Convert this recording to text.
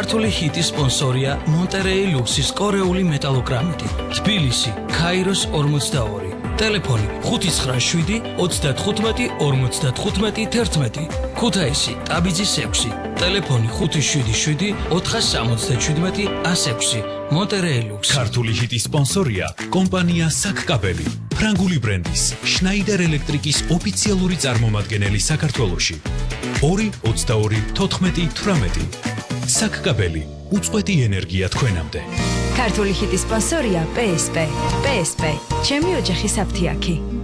ქართული ჰიტის სპონსორია მონტერეი ლუქსის კორეული მეტალოგრამიტი. თბილისი, ქაიროს 42. ტელეფონი 597 35 55 11. ქუთაისი, ტაბიძის 6. ტელეფონი 577 477 106. მონტერეი ლუქსი. ქართული ჰიტის სპონსორია კომპანია საკკაბელი. ფრანგული ბრენდის შნაიდერ ელექტრიკის ოფიციალური წარმომადგენელი საქართველოში. 222 საკკაბელი უწყვეტი ენერგია თქვენამდე. ქართული ჰიტის სპონსორია PSP. PSP ჩემი ოჯახის აფთიაქი.